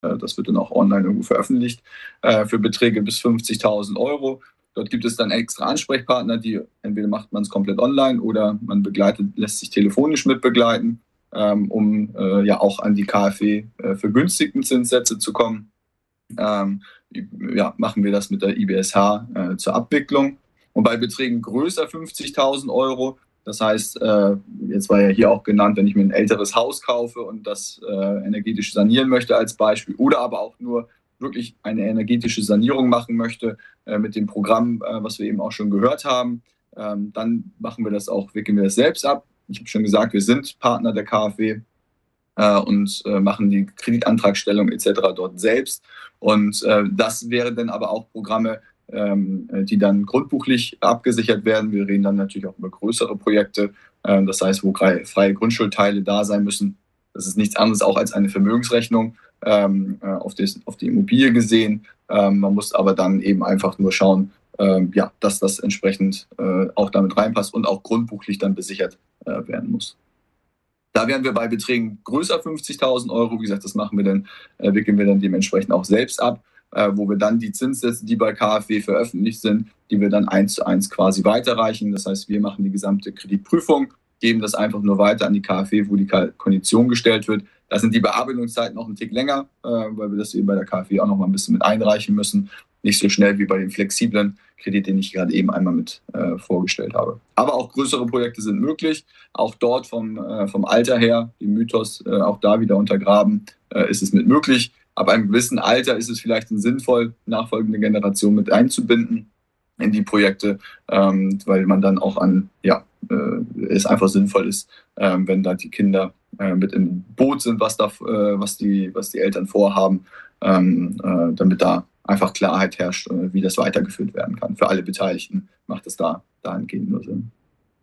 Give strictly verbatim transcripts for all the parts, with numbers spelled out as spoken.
Das wird dann auch online irgendwo veröffentlicht, für Beträge bis fünfzigtausend Euro. Dort gibt es dann extra Ansprechpartner, die entweder macht man es komplett online oder man begleitet, lässt sich telefonisch mitbegleiten, um ja auch an die KfW vergünstigten Zinssätze zu kommen. Ja, machen wir das mit der I B S H zur Abwicklung. Und bei Beträgen größer fünfzigtausend Euro, das heißt, äh, jetzt war ja hier auch genannt, wenn ich mir ein älteres Haus kaufe und das äh, energetisch sanieren möchte als Beispiel oder aber auch nur wirklich eine energetische Sanierung machen möchte äh, mit dem Programm, äh, was wir eben auch schon gehört haben, ähm, dann machen wir das auch, wickeln wir das selbst ab. Ich habe schon gesagt, wir sind Partner der KfW äh, und äh, machen die Kreditantragstellung et cetera dort selbst. Und äh, das wären dann aber auch Programme, die dann grundbuchlich abgesichert werden. Wir reden dann natürlich auch über größere Projekte, das heißt, wo freie Grundschuldteile da sein müssen. Das ist nichts anderes auch als eine Vermögensrechnung auf die Immobilie gesehen. Man muss aber dann eben einfach nur schauen, ja, dass das entsprechend auch damit reinpasst und auch grundbuchlich dann besichert werden muss. Da wären wir bei Beträgen größer fünfzigtausend Euro. Wie gesagt, das machen wir dann, wickeln wir dann dementsprechend auch selbst ab, wo wir dann die Zinssätze, die bei KfW veröffentlicht sind, die wir dann eins zu eins quasi weiterreichen. Das heißt, wir machen die gesamte Kreditprüfung, geben das einfach nur weiter an die KfW, wo die Kondition gestellt wird. Da sind die Bearbeitungszeiten noch einen Tick länger, weil wir das eben bei der KfW auch noch mal ein bisschen mit einreichen müssen. Nicht so schnell wie bei dem flexiblen Kredit, den ich gerade eben einmal mit äh, vorgestellt habe. Aber auch größere Projekte sind möglich. Auch dort vom, äh, vom Alter her, den Mythos äh, auch da wieder untergraben, äh, ist es mit möglich. Ab einem gewissen Alter ist es vielleicht sinnvoll, nachfolgende Generationen mit einzubinden in die Projekte, ähm, weil man dann auch an, ja, äh, es einfach sinnvoll ist, äh, wenn da die Kinder äh, mit im Boot sind, was, da, äh, was, die, was die Eltern vorhaben, ähm, äh, damit da einfach Klarheit herrscht, äh, wie das weitergeführt werden kann. Für alle Beteiligten macht es da dahingehend nur Sinn.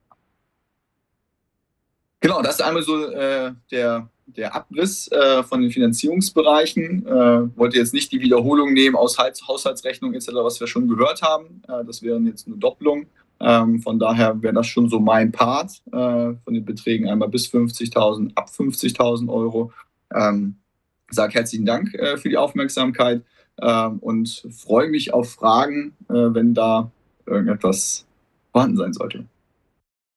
Genau, das ist einmal so äh, der, der Abriss äh, von den Finanzierungsbereichen. Äh, wollte jetzt nicht die Wiederholung nehmen aus Haushaltsrechnung et cetera, was wir schon gehört haben. Äh, das wären jetzt eine Doppelung. Ähm, von daher wäre das schon so mein Part äh, von den Beträgen einmal bis fünfzigtausend, ab fünfzigtausend Euro. Ähm, sage herzlichen Dank äh, für die Aufmerksamkeit äh, und freue mich auf Fragen, äh, wenn da irgendetwas vorhanden sein sollte.